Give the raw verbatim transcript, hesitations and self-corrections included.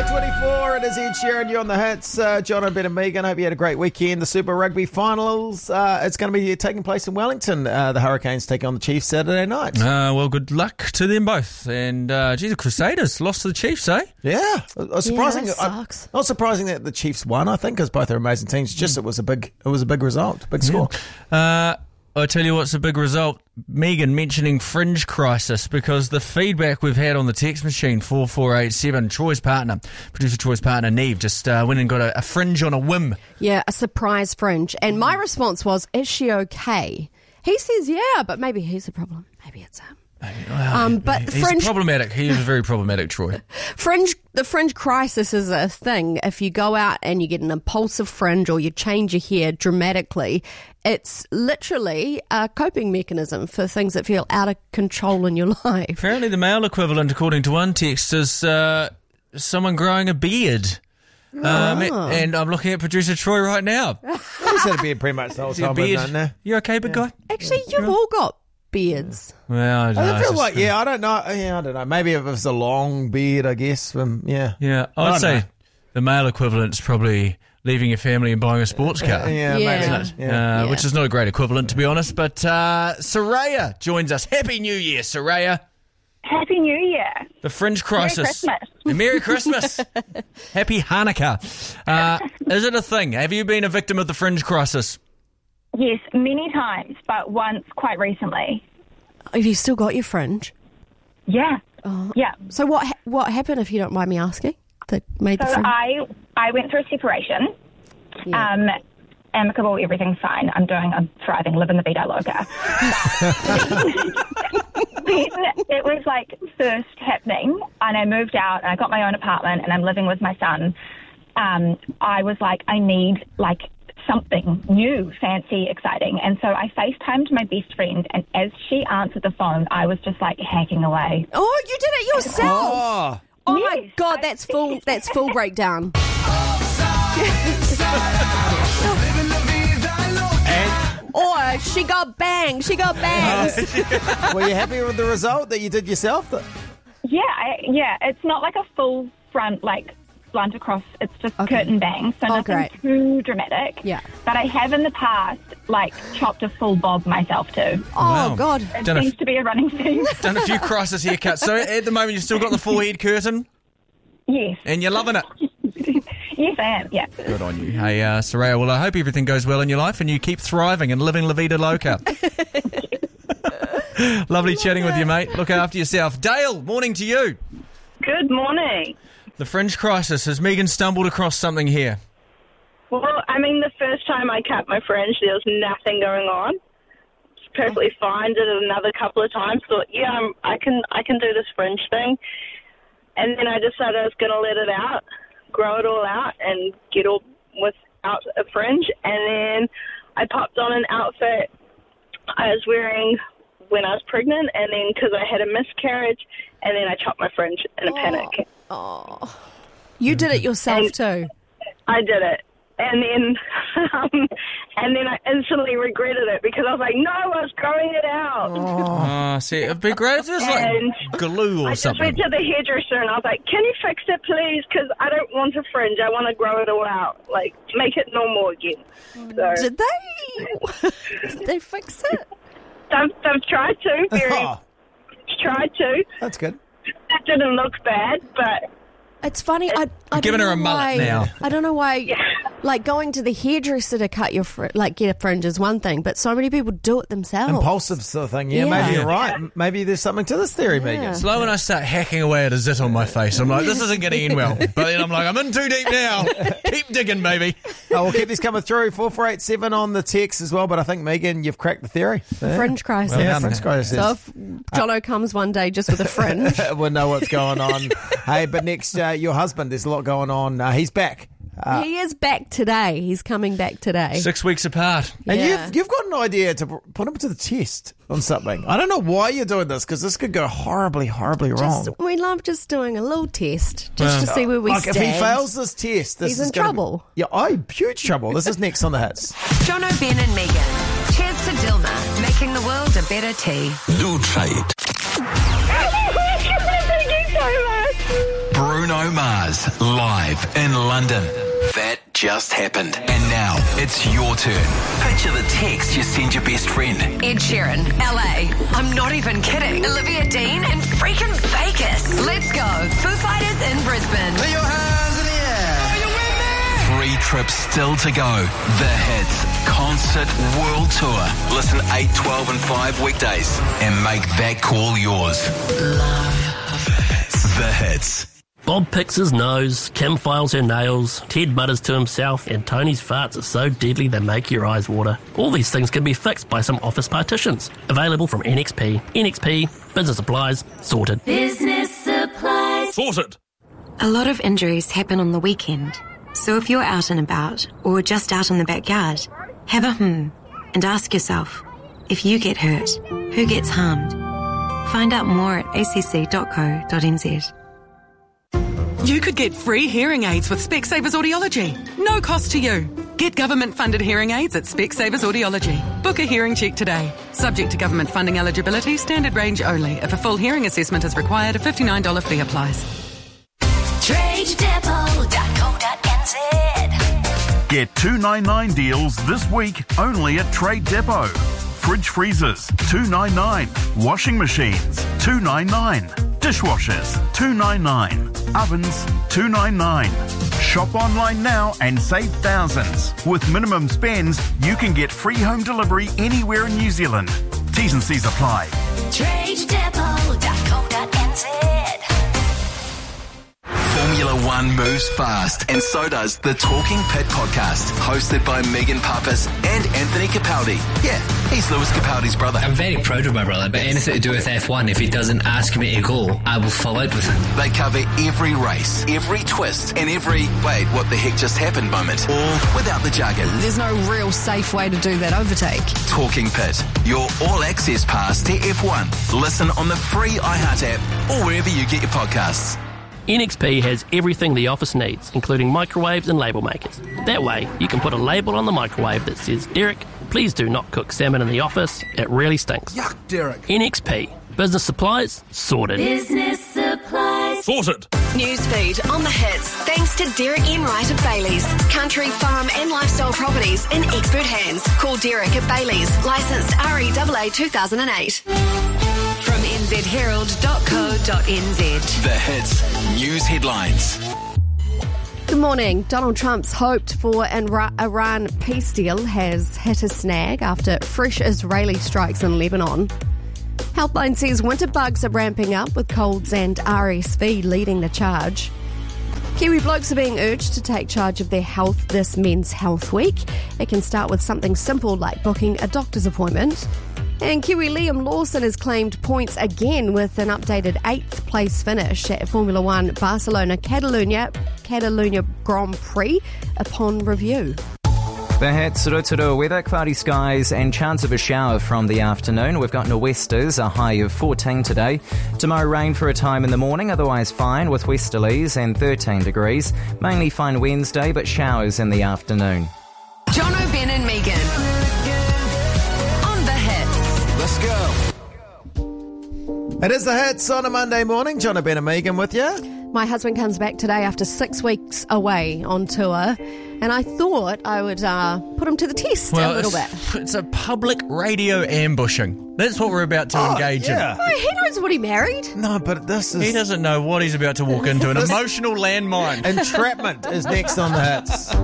twenty-four, it is Ed Sheeran, you're on the hits. Uh, John and Ben and Megan, hope you had a great weekend. The Super Rugby Finals, uh, it's going to be taking place in Wellington. Uh, the Hurricanes take on the Chiefs Saturday night. Uh, well, good luck to them both. And, uh, geez, the Crusaders lost to the Chiefs, eh? Yeah. Uh, surprising, Yeah, that sucks. uh, not surprising that the Chiefs won, I think, because both are amazing teams. Just it was a big it was a big result, big score. Uh, I tell you what's a big result. Megan mentioning fringe crisis, because the feedback we've had on the text machine, four four eight seven, Troy's partner, producer Troy's partner, Neve, just uh, went and got a, a fringe on a whim. Yeah, a surprise fringe. And my response was, is she okay? He says, yeah, but maybe he's a problem. Maybe it's him. Um, but He's fringe, problematic. He is very problematic, Troy. fringe, the fringe crisis is a thing. If you go out and you get an impulsive fringe or you change your hair dramatically, it's literally a coping mechanism for things that feel out of control in your life. Apparently the male equivalent, according to one text, is uh, someone growing a beard. Um, and I'm looking at producer Troy right now. He's had a beard pretty much the whole Is he a time. beard? I've known that. You okay, big guy? Actually, you've all got beards. Well, I don't know. I It's feel just- like, yeah, I don't know. Yeah, I don't know. Maybe if it was a long beard, I guess. Um, yeah. Yeah, I I'd don't say know. the male equivalent's probably leaving your family and buying a sports car. Yeah, Yeah. maybe. Isn't Yeah. Uh, Yeah. Which is not a great equivalent, to be honest. But uh, Soraya joins us. Happy New Year, Soraya. Happy New Year. The fringe crisis. Christmas. And Merry Christmas. Happy Hanukkah. Uh, is it a thing? Have you been a victim of the fringe crisis? Yes, many times, but once quite recently. Have you still got your fringe? Yeah. Yeah. So what ha- what happened, if you don't mind me asking, that made the So fringe? I I went through a separation. Yeah. Um, amicable, everything's fine. I'm doing, I'm thriving, living the vida loca. Then it was like first happening, and I moved out, and I got my own apartment, and I'm living with my son. Um, I was like, I need like something new, fancy, exciting. And so I FaceTimed my best friend, and as she answered the phone, I was just like hacking away. Oh, you did it yourself! Oh, Oh my Yes, God, I that's full. That's full breakdown. Or she got banged. She got banged. were you happy with the result that you did yourself? Yeah, I, yeah. It's not like a full front, like blunt across. It's just Okay. curtain bang, so Oh, nothing great. too dramatic. Yeah. But I have in the past, like, chopped a full bob myself too. Oh Wow. God. It Done a- seems to be a running theme. Done a few crisis haircuts. So at the moment, you've still got the full head curtain, Yes, and you're loving it. yes, I am. Yeah. Good on you. Hey, uh, Soraya, well, I hope everything goes well in your life and you keep thriving and living La Vida Loca. Lovely chatting with you, mate. Look after yourself. Dale, morning to you. Good morning. The fringe crisis. Has Megan stumbled across something here? Well, I mean, the first time I cut my fringe, there was nothing going on. It's perfectly fine. Did it another couple of times. Thought, yeah, I'm, I can, I can do this fringe thing. And then I decided I was going to let it out, grow it all out, and get all without a fringe. And then I popped on an outfit I was wearing when I was pregnant, and then because I had a miscarriage, and then I chopped my fringe in a panic. Oh. You did it yourself And- too. I did it. And then um, and then I instantly regretted it because I was like, no, I was growing it out. Oh, see, it'd be great if it was like And glue or I just something. went to the hairdresser and I was like, can you fix it, please? Because I don't want a fringe. I want to grow it all out. Like, make it normal again. So Did they? Did they fix it? I've, I've tried to. Very Oh, tried to. that's good. It didn't look bad, but It's funny. I, I Giving don't her a know mullet why, now. I don't know why. Like going to the hairdresser to cut your fr- like get a fringe is one thing, but so many people do it themselves. Impulsive sort of thing. Yeah, Yeah. maybe you're Yeah. right. M- Maybe there's something to this theory, Megan. Yeah. It's like when I start hacking away at a zit on my face. I'm like, this isn't going to end well. But then I'm like, I'm in too deep now. Keep digging, baby. Oh, we'll keep these coming through. four four eight seven on the text as well. But I think, Megan, you've cracked the theory. Yeah. Fringe crisis. Well Yeah, done. fringe crisis. So if Jono comes one day just with a fringe, We'll know what's going on. Hey, but next, uh, your husband, there's a lot going on. Uh, he's back. Uh, he is back today. He's coming back today. Six weeks apart. and Yeah. you've, you've got an idea to p- put him to the test on something. I don't know why you're doing this, because this could go horribly, horribly wrong. Just, we love just doing a little test just Well, to see where we Like, stand. if he fails this test, this He's is in gonna trouble. Be, yeah, oh, huge trouble. This is next on the hits. Jono, Ben and Megan. Cheers to Dilma, making the world a better tea. Lutrate. thank you so much. Bruno Bruno Mars, live in London. That just happened. And now, it's your turn. Picture the text you send your best friend. Ed Sheeran, L A. I'm not even kidding. Olivia Dean in freaking Vegas. Let's go. Foo Fighters in Brisbane. Put your hands in the air. Are you with me? Three trips still to go. The Hits Concert World Tour. Listen eight, twelve and five weekdays and make that call yours. Love The Hits. Bob picks his nose, Kim files her nails, Ted mutters to himself, and Tony's farts are so deadly they make your eyes water. All these things can be fixed by some office partitions. Available from N X P. N X P, business supplies, sorted. Business supplies. Sorted. A lot of injuries happen on the weekend. So if you're out and about, or just out in the backyard, have a hmm, and ask yourself, if you get hurt, who gets harmed? Find out more at a c c dot co dot n z. You could get free hearing aids with Specsavers Audiology. No cost to you. Get government-funded hearing aids at Specsavers Audiology. Book a hearing check today. Subject to government funding eligibility, standard range only. If a full hearing assessment is required, a fifty-nine dollars fee applies. trade depot dot co dot n z. Get two ninety-nine deals this week only at Trade Depot. Fridge freezers, two ninety-nine. Washing machines, two ninety-nine. Dishwashers, two ninety-nine. Ovens, two ninety-nine. Shop online now and save thousands. With minimum spends, you can get free home delivery anywhere in New Zealand. T's and C's apply. trade depot dot co dot n z. Formula One moves fast, and so does the Talking Pit podcast, hosted by Megan Pappas and Anthony Capaldi. Yeah, he's Lewis Capaldi's brother. I'm very proud of my brother, but anything to do with F one, if he doesn't ask me to go, I will fall out with him. They cover every race, every twist, and every, wait, what the heck just happened moment, all without the jargon. There's no real safe way to do that overtake. Talking Pit, your all-access pass to F one. Listen on the free iHeart app or wherever you get your podcasts. N X P has everything the office needs, including microwaves and label makers. That way, you can put a label on the microwave that says, Derek, please do not cook salmon in the office. It really stinks. Yuck, Derek. N X P. Business supplies, sorted. Business supplies. Sorted. Newsfeed on the Hits, thanks to Derek Enright at Bailey's. Country, farm and lifestyle properties in expert hands. Call Derek at Bailey's, licensed R E A A two thousand eight. From n z herald dot co dot n z. The Hits News Headlines. Good morning. Donald Trump's hoped for Iran peace deal has hit a snag after fresh Israeli strikes in Lebanon. Helpline says winter bugs are ramping up with colds and R S V leading the charge. Kiwi blokes are being urged to take charge of their health this Men's Health Week. It can start with something simple like booking a doctor's appointment. And Kiwi Liam Lawson has claimed points again with an updated eighth place finish at Formula One Barcelona Catalunya, Catalunya Grand Prix upon review. The Hits, Rotorua weather, cloudy skies and chance of a shower from the afternoon. We've got nor'westers, a high of fourteen today. Tomorrow rain for a time in the morning, otherwise fine with westerlies and thirteen degrees. Mainly fine Wednesday, but showers in the afternoon. John O'Ben and Megan. On the Hits. Let's go. It is the Hits on a Monday morning. John O'Ben and Megan with you. My husband comes back today after six weeks away on tour, and I thought I would uh, put him to the test well, a little bit. It's a public radio ambushing. That's what we're about to Oh, engage yeah. in. Oh, he knows what he married. No, but this is... He doesn't know what he's about to walk into. An emotional landmine. Entrapment is next on the Hits.